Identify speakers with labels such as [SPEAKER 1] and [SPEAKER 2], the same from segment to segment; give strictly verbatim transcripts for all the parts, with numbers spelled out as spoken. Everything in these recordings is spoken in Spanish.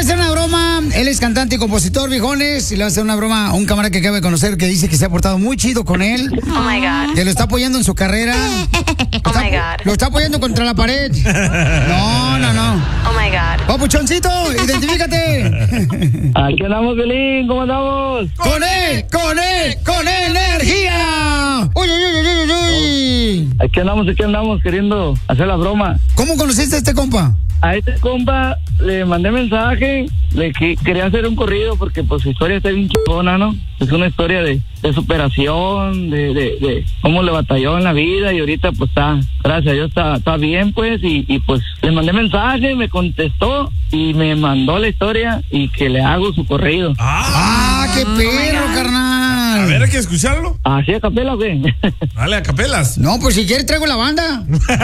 [SPEAKER 1] hacer una broma. Él es cantante y compositor, viejones. Y le va a hacer una broma a un camarada que acaba de conocer que dice que se ha portado muy chido con él.
[SPEAKER 2] Oh my God.
[SPEAKER 1] Que lo está apoyando en su carrera.
[SPEAKER 2] Oh my God.
[SPEAKER 1] Lo está apoyando contra la pared. No, no, no.
[SPEAKER 2] Oh my God.
[SPEAKER 1] Papuchoncito, identifícate.
[SPEAKER 3] Aquí andamos, Violín, ¿cómo andamos?
[SPEAKER 1] Con él, con él, con energía. Uy, uy, uy, uy, uy.
[SPEAKER 3] Aquí andamos, aquí andamos queriendo hacer la broma.
[SPEAKER 1] ¿Cómo conociste a este compa?
[SPEAKER 3] A este compa le mandé mensaje, le que quería hacer un corrido porque pues su historia está bien chingona, ¿no? Es una historia de, de superación, de, de, de cómo le batalló en la vida y ahorita pues está, gracias a Dios está, está bien pues y, y pues le mandé mensaje, me contestó y me mandó la historia y que le hago su corrido.
[SPEAKER 1] Ah,
[SPEAKER 4] Ah,
[SPEAKER 1] qué perro, carnal.
[SPEAKER 4] A ver, hay que escucharlo.
[SPEAKER 3] ¿Así a capela o qué?
[SPEAKER 4] Dale, a capelas.
[SPEAKER 1] No, pues si quieres traigo la banda.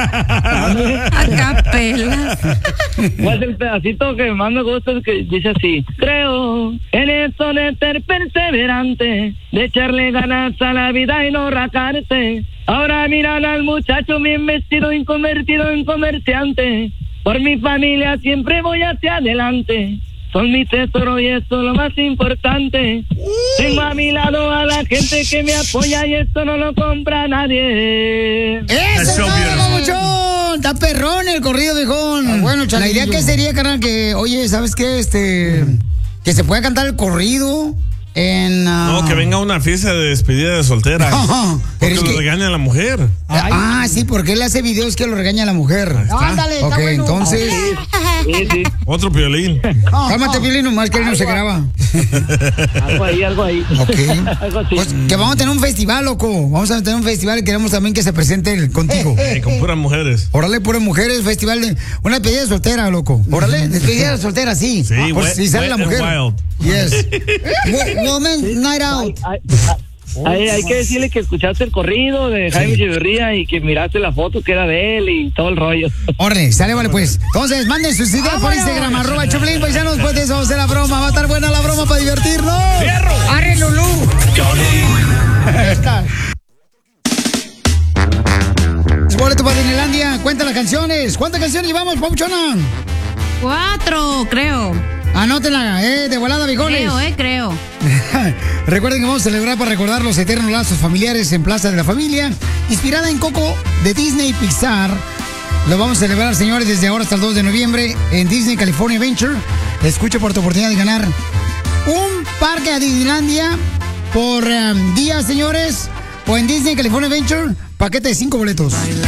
[SPEAKER 2] A capela.
[SPEAKER 3] Pues el pedacito que más me gusta es que dice así: creo en eso de ser perseverante, de echarle ganas a la vida y no racarte. Ahora miran al muchacho bien vestido y convertido en comerciante. Por mi familia siempre voy hacia adelante. Son mi tesoro y esto es lo más importante. Tengo a mi lado a la gente que me apoya y esto no lo compra nadie.
[SPEAKER 1] ¡Eso,
[SPEAKER 4] That's so
[SPEAKER 1] es
[SPEAKER 4] beautiful.
[SPEAKER 1] papuchón! Está perrón el corrido, viejón. Ah, bueno, la idea que sería, carnal, que, oye, ¿sabes qué? Este, que se pueda cantar el corrido en... Uh...
[SPEAKER 4] No, que venga a una fiesta de despedida de soltera.
[SPEAKER 1] No,
[SPEAKER 4] Porque
[SPEAKER 1] pero es
[SPEAKER 4] lo
[SPEAKER 1] que-
[SPEAKER 4] regaña a la mujer.
[SPEAKER 1] Ah, sí, porque él hace videos que lo regaña a la mujer.
[SPEAKER 4] No,
[SPEAKER 1] ándale, ok, entonces...
[SPEAKER 3] Sí, sí,
[SPEAKER 4] Otro violín.
[SPEAKER 1] Cálmate, Piolín, nomás que él no se graba.
[SPEAKER 3] algo ahí, algo ahí.
[SPEAKER 1] Ok.
[SPEAKER 3] Algo así.
[SPEAKER 1] Pues que vamos a tener un festival, loco. Vamos a tener un festival y queremos también que se presente él contigo.
[SPEAKER 4] Eh, con puras mujeres.
[SPEAKER 1] Órale, puras mujeres, festival de... Una despedida de soltera, loco. Órale, despedida de soltera, sí.
[SPEAKER 4] Sí,
[SPEAKER 1] Por
[SPEAKER 4] wet-
[SPEAKER 1] si sale la
[SPEAKER 4] wet and
[SPEAKER 1] mujer.
[SPEAKER 4] wild.
[SPEAKER 1] Yes. Wo- Woman Night Out.
[SPEAKER 3] Hay, hay- hay que decirle que escuchaste el corrido de Jaime Echeverría y que miraste la foto que era de él y todo el rollo.
[SPEAKER 1] Órale, sale, vale, pues. Entonces, manden sus ideas por Instagram, arroba Choplin, paisanos. Pues de eso vamos a hacer la broma. Va a estar buena la broma para divertirnos.
[SPEAKER 4] ¡Fierro!
[SPEAKER 1] ¡Arre, Lulú! Es boleto para Disneylandia. Cuenta las canciones. ¿Cuántas canciones llevamos, Pauchona?
[SPEAKER 2] Cuatro, creo.
[SPEAKER 1] Anótenla, eh, de volada, viejones.
[SPEAKER 2] Creo, eh, creo.
[SPEAKER 1] Recuerden que vamos a celebrar para recordar los eternos lazos familiares en Plaza de la Familia, inspirada en Coco de Disney y Pixar. Lo vamos a celebrar, señores, desde ahora hasta el dos de noviembre en Disney California Adventure. Escucha por tu oportunidad de ganar un parque a Disneylandia por um, día, señores, o en Disney California Adventure, paquete de cinco boletos.